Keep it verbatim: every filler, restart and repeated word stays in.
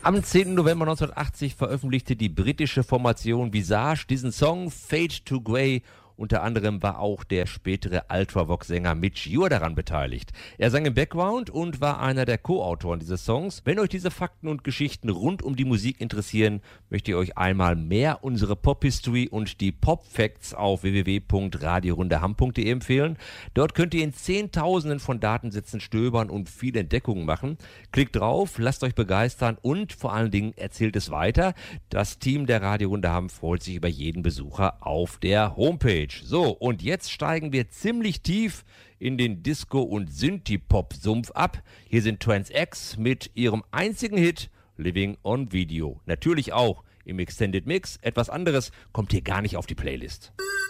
Am zehnten November neunzehnhundertachtzig veröffentlichte die britische Formation Visage diesen Song Fade to Grey. Unter anderem war auch der spätere Ultravox-Sänger Midge Ure daran beteiligt. Er sang im Background und war einer der Co-Autoren dieses Songs. Wenn euch diese Fakten und Geschichten rund um die Musik interessieren, möchte ich euch einmal mehr unsere Pop-History und die Pop-Facts auf w w w punkt radiorundeham punkt de empfehlen. Dort könnt ihr in Zehntausenden von Datensätzen stöbern und viele Entdeckungen machen. Klickt drauf, lasst euch begeistern und vor allen Dingen erzählt es weiter. Das Team der Radio Rundeham freut sich über jeden Besucher auf der Homepage. So, und jetzt steigen wir ziemlich tief in den Disco- und Synthie-Pop-Sumpf ab. Hier sind Trans-X mit ihrem einzigen Hit Living on Video. Natürlich auch im Extended Mix. Etwas anderes kommt hier gar nicht auf die Playlist.